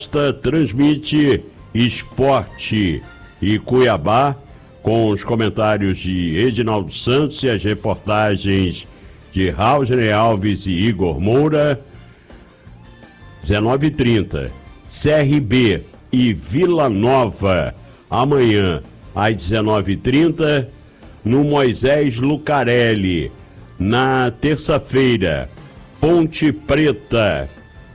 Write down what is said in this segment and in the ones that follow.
Transmite Esporte e Cuiabá, com os comentários de Edinaldo Santos e as reportagens de Raulney Alves e Igor Moura. 19h30, CRB e Vila Nova, amanhã às 19h30, no Moisés Lucarelli. Na terça-feira, Ponte Preta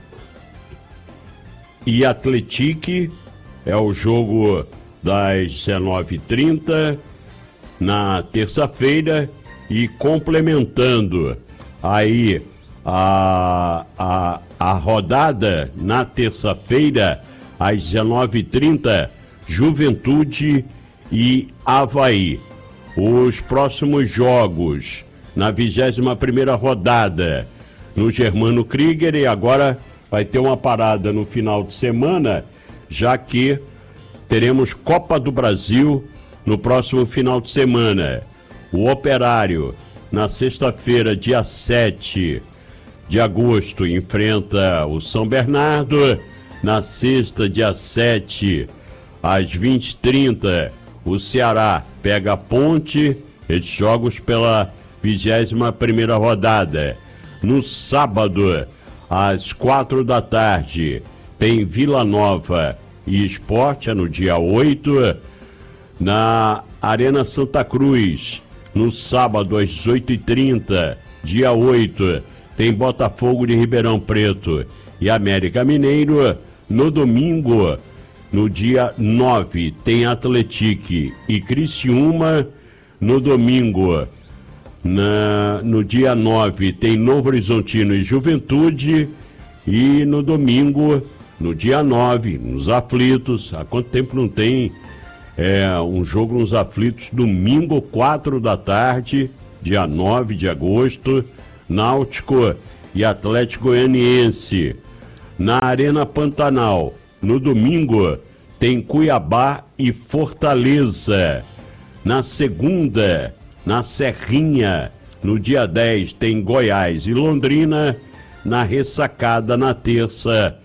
e Atlético, é o jogo das 19h30 na terça-feira, e complementando aí a rodada na terça-feira às 19h30, Juventude e Avaí. Os próximos jogos na 21ª rodada no Germano Krieger, e agora vai ter uma parada no final de semana, já que teremos Copa do Brasil no próximo final de semana. O Operário, na sexta-feira, dia 7 de agosto, enfrenta o São Bernardo. Na sexta, dia 7, às 20h30, o Ceará pega a Ponte. Esses jogos pela 21ª rodada. No sábado, às 4 da tarde, tem Vila Nova e Sport, no dia 8, na Arena Santa Cruz. No sábado, às 18h30, dia 8, tem Botafogo de Ribeirão Preto e América Mineiro. No domingo, no dia 9, tem Atlético e Criciúma. No domingo, no dia 9, tem Novo Horizontino e Juventude. E no domingo, no dia 9, nos Aflitos. Há quanto tempo não tem um jogo nos Aflitos? Domingo, 4 da tarde, dia 9 de agosto, Náutico e Atlético Goianiense. Na Arena Pantanal, no domingo, tem Cuiabá e Fortaleza. Na segunda, na Serrinha, no dia 10, tem Goiás e Londrina. Na Ressacada, na terça,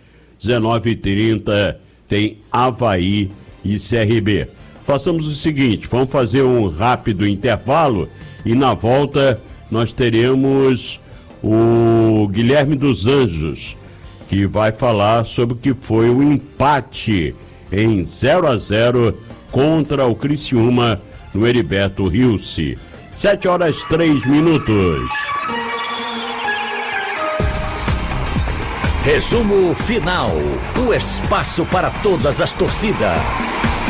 19h30, tem Avaí e CRB. Façamos o seguinte, vamos fazer um rápido intervalo e na volta nós teremos o Guilherme dos Anjos, que vai falar sobre o que foi o empate em 0-0 contra o Criciúma no Heriberto Rilse. 7h03. Resumo final, o espaço para todas as torcidas.